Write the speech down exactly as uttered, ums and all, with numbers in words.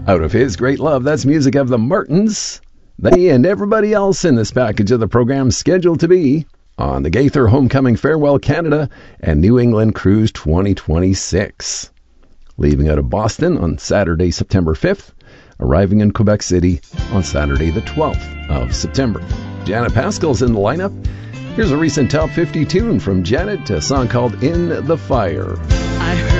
Out of his great love, that's music of the Martins. They and everybody else in this package of the program scheduled to be on the Gaither Homecoming Farewell Canada and New England Cruise twenty twenty-six. Leaving out of Boston on Saturday, September fifth, arriving in Quebec City on Saturday, the twelfth of September. Janet Pascal's in the lineup. Here's a recent top fifty tune from Janet, a song called In the Fire. I heard